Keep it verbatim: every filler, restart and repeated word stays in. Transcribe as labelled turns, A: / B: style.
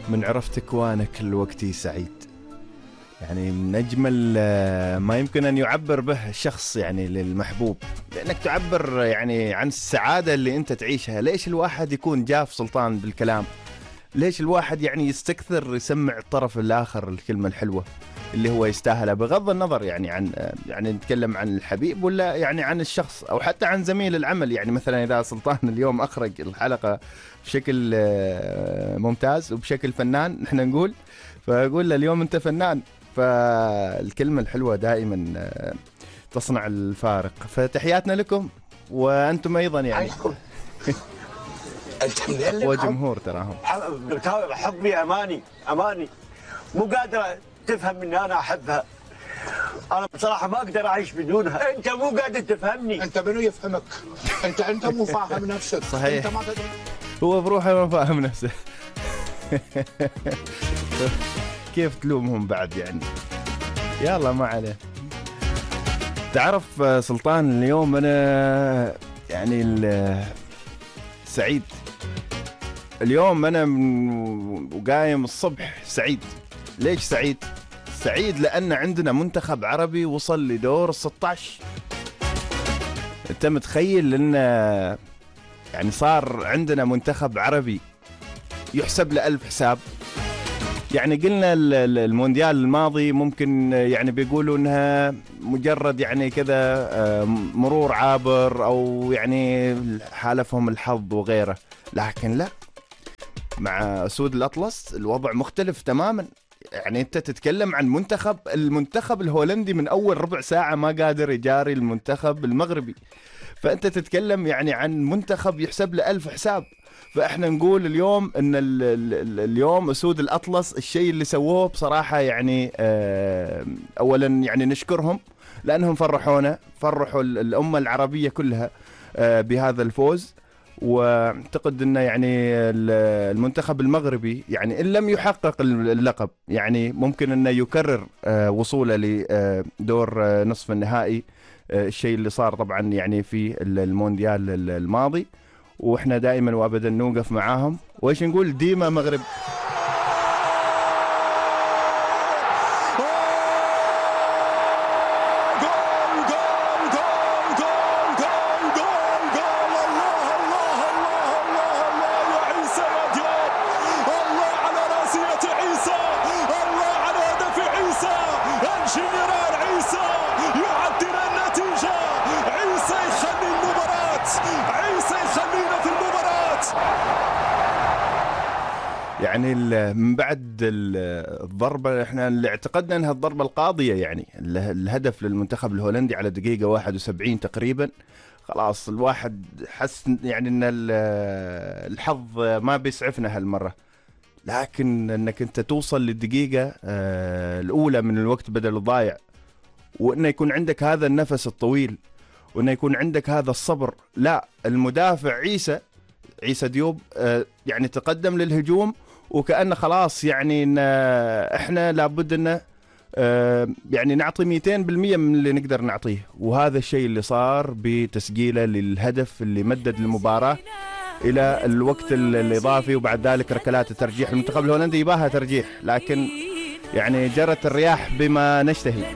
A: من عرفتك وانا كل وقتي سعيد. يعني من اجمل ما يمكن ان يعبر به الشخص يعني للمحبوب، لانك تعبر يعني عن السعاده اللي انت تعيشها. ليش الواحد يكون جاف سلطان بالكلام؟ ليش الواحد يعني يستكثر يسمع الطرف الاخر الكلمه الحلوه اللي هو يستاهلها، بغض النظر يعني عن يعني نتكلم عن الحبيب ولا يعني عن الشخص او حتى عن زميل العمل. يعني مثلا اذا سلطان اليوم اخرج الحلقه بشكل ممتاز وبشكل فنان، نحن نقول فاقول له اليوم انت فنان. فالكلمه الحلوه دائما تصنع الفارق. فتحياتنا لكم وانتم ايضا يعني
B: انت من
A: وجمهور تراهم
B: حبي اماني اماني مو قادر تفهم اني انا احبها. انا بصراحه ما اقدر اعيش بدونها. انت مو قادر تفهمني.
C: انت منو يفهمك؟ انت انت مو فاهم نفسك.
A: صحيح.
C: انت ما تدري.
A: هو بروحه ما فاهم نفسه. كيف تلومهم بعد يعني؟ يلا ما عليه. تعرف سلطان اليوم انا يعني سعيد. اليوم انا وقايم الصبح سعيد. ليش سعيد؟ سعيد لان عندنا منتخب عربي وصل لدور الستة عشر. انت متخيل ان يعني صار عندنا منتخب عربي يحسب له ألف حساب؟ يعني قلنا المونديال الماضي ممكن يعني بيقولوا انها مجرد يعني كذا مرور عابر او يعني حالفهم الحظ وغيره، لكن لا، مع اسود الاطلس الوضع مختلف تماما. يعني انت تتكلم عن منتخب المنتخب الهولندي من اول ربع ساعة ما قادر يجاري المنتخب المغربي، فانت تتكلم يعني عن منتخب يحسب له ألف حساب. فاحنا نقول اليوم ان ال ال اليوم اسود الاطلس الشيء اللي سووه بصراحة يعني اولا يعني نشكرهم لانهم فرحونا، فرحوا الامة العربية كلها بهذا الفوز. واعتقد انه يعني المنتخب المغربي يعني ان لم يحقق اللقب يعني ممكن انه يكرر وصوله لدور نصف النهائي، الشيء اللي صار طبعا يعني في المونديال الماضي. واحنا دائما وابدا نوقف معاهم. وايش نقول؟ ديما مغرب. يعني من بعد الضربة احنا اللي اعتقدنا انها الضربة القاضية، يعني الهدف للمنتخب الهولندي على دقيقة واحد وسبعين تقريبا، خلاص الواحد حس يعني ان الحظ ما بيسعفنا هالمرة. لكن انك انت توصل للدقيقة الاولى من الوقت بدل الضايع، وانه يكون عندك هذا النفس الطويل، وانه يكون عندك هذا الصبر. لا، المدافع عيسى عيسى ديوب يعني تقدم للهجوم وكأنه خلاص يعني إن إحنا لابد أن يعني نعطي مئتين بالمئة من اللي نقدر نعطيه. وهذا الشيء اللي صار بتسجيله للهدف اللي مدد المباراة إلى الوقت الإضافي، وبعد ذلك ركلات الترجيح. المنتخب الهولندي يباها ترجيح، لكن يعني جرت الرياح بما نشتهي.